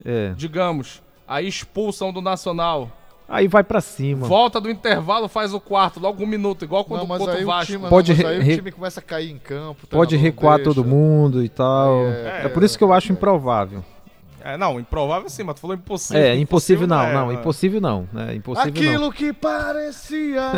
digamos, aí expulsam do Nacional. Aí vai pra cima. Volta do intervalo, faz o quarto, logo 1 minuto, igual quando contra o Vasco. Aí o time começa a cair em campo. Pode recuar todo mundo e tal. É por isso que eu acho improvável. Não, improvável sim, mas tu falou impossível. Impossível não, impossível não. Impossível Aquilo não. que parecia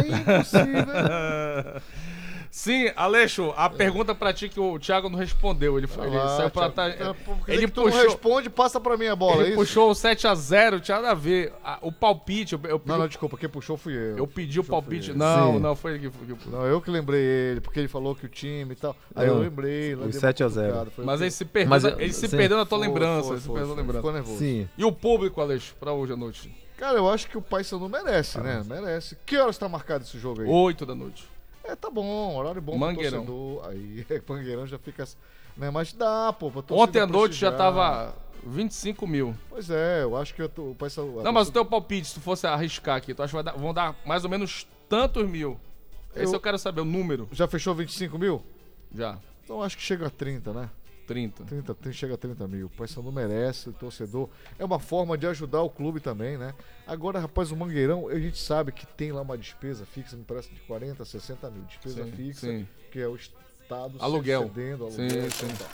impossível. Sim, Aleixo, a pergunta pra ti que o Thiago não respondeu. Ele saiu pra trás. Ele puxou. Tu não responde, passa pra mim a bola. Ele puxou o 7-0, tinha nada a ver. O palpite. Não, desculpa, quem puxou fui eu. Eu pedi o palpite. Não, foi ele que. Não, eu que lembrei ele, porque ele falou que o time e tal. Aí eu lembrei. Foi 7-0. Mas ele se perdeu na tua lembrança. Ficou nervoso. Sim. E o público, Aleixo, pra hoje à noite? Cara, eu acho que o Paysandu merece, né? Merece. Que horas tá marcado esse jogo aí? 8 da noite. Tá bom, horário bom Mangueirão. pro torcedor. Aí, Mangueirão já fica... Né? Mas dá, pô, pra torcida. Ontem à noite já tava 25 mil. Pois é, eu acho que o Paysandu... Não, mas o teu palpite, se tu fosse arriscar aqui, tu acha que vão dar mais ou menos tantos mil? Esse eu quero saber, o número. Já fechou 25 mil? Já. Então acho que chega a 30, né? 30. Chega a 30 mil. O Paysandu merece, o torcedor. É uma forma de ajudar o clube também, né? Agora, rapaz, o Mangueirão, a gente sabe que tem lá uma despesa fixa, me parece de 40, 60 mil. Despesa fixa, que é o Estado aluguel. Cedendo, Sim.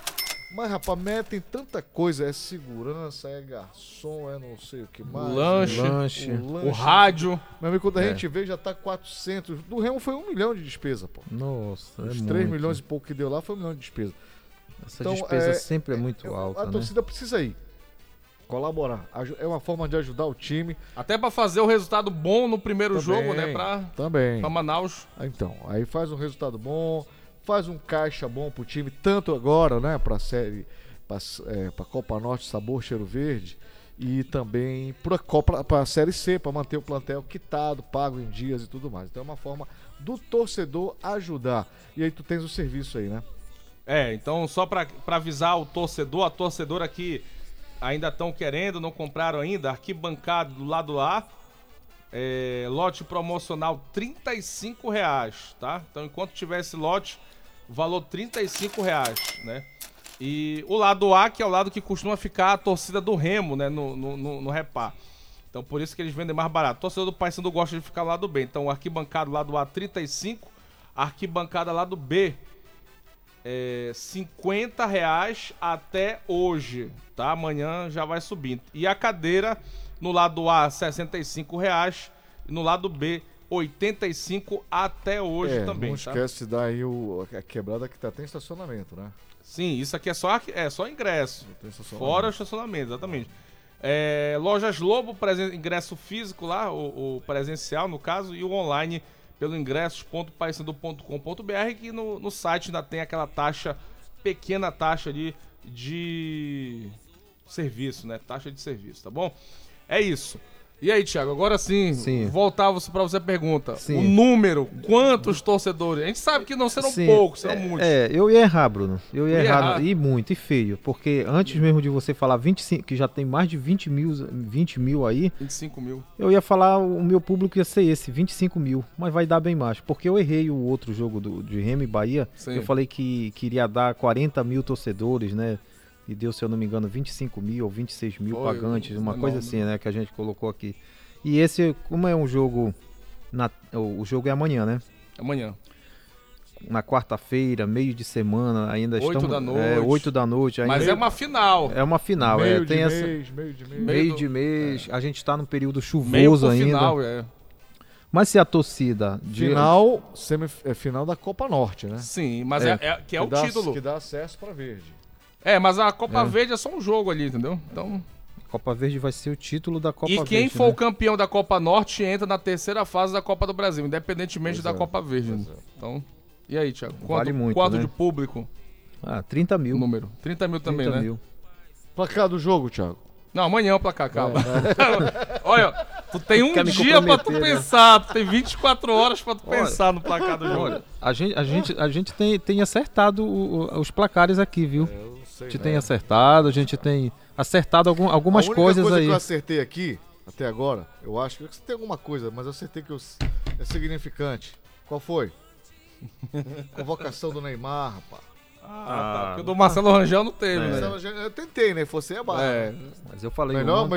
Mas, rapaz, metem tanta coisa. É segurança, é garçom, é não sei o que mais. Lanche. O rádio. Meu amigo, quando a gente vê, já tá 400. Do Remo foi 1 milhão de despesa, pô. Nossa, Os 3 milhões e pouco que deu lá foi 1 milhão de despesa. Essa despesa sempre é muito alta, A torcida precisa ir. Colaborar. É uma forma de ajudar o time. Até pra fazer o resultado bom no primeiro jogo, né? Também. Pra Manaus. Então, aí faz um resultado bom, faz um caixa bom pro time, tanto agora, né? Pra série, pra Copa Norte, Sabor, Cheiro Verde. E também pra Série C, pra manter o plantel quitado, pago em dias e tudo mais. Então é uma forma do torcedor ajudar. E aí tu tens o serviço aí, né? Então só pra avisar o torcedor, a torcedora que ainda estão querendo, não compraram ainda, arquibancada do lado lá, lote promocional R$35, tá? Então enquanto tiver esse lote, valor R$35, né? E o lado A, que é o lado que costuma ficar a torcida do Remo, né, no Repá. Então por isso que eles vendem mais barato. O torcedor do Paysandu gosta de ficar lá do B. Então arquibancada lado A, 35, arquibancada lado B, R$50 até hoje, tá? Amanhã já vai subindo. E a cadeira no lado A, R$65 e no lado B, 85 até hoje também. Não esquece de dar aí a quebrada que tem estacionamento, né? Sim, isso aqui é só ingresso. Fora o estacionamento, exatamente. Lojas Lobo, ingresso físico lá, o presencial no caso, e o online pelo ingressos.paysandu.com.br, que no site ainda tem aquela pequena taxa de serviço, né? Taxa de serviço, tá bom? É isso. E aí, Thiago, agora sim. Voltar pra você a pergunta. O número, quantos torcedores? A gente sabe que não serão poucos, serão muitos. Eu ia errar, Bruno. Eu ia errar. E muito, e feio. Porque antes mesmo de você falar 25, que já tem mais de 20 mil aí. 25 mil. Eu ia falar, o meu público ia ser esse, 25 mil. Mas vai dar bem mais. Porque eu errei o outro jogo de Remo e Bahia. Eu falei que queria dar 40 mil torcedores, né? E deu, se eu não me engano, 25 mil ou 26 mil pagantes, uma coisa assim, né, que a gente colocou aqui. E esse, como é um jogo, o jogo é amanhã, né? Amanhã. Na quarta-feira, meio de semana, ainda 8 da noite. 8 da noite. Mas é uma final. É uma final, meio de mês. A gente tá num período chuvoso ainda. Final, Mas se a torcida... Final da Copa Norte, né? Sim, mas que é o título. Que dá acesso pra Verde. Mas a Copa Verde é só um jogo ali, entendeu? Então... Copa Verde vai ser o título da Copa Verde. E quem for o campeão da Copa Norte entra na terceira fase da Copa do Brasil, independentemente da Copa Verde. Então, e aí, Thiago? Quanto de público? 30 mil. Número. 30 mil também, 30 né? mil. Placar do jogo, Thiago? Não, amanhã é o placar, calma. Olha, tu tem um dia pra tu pensar, tu tem 24 horas pra tu pensar no placar do jogo. Olha, a gente tem acertado os placares aqui, viu? A gente tem acertado, a gente tem acertado algumas coisas aí. A única coisa que eu acertei aqui, até agora, eu acho que você tem alguma coisa, mas eu acertei que é significante. Qual foi? Convocação do Neymar, rapaz. Tá. Porque o do Marcelo Rangel não teve, né? Eu tentei, né? Você é barra. Mas eu falei Melhor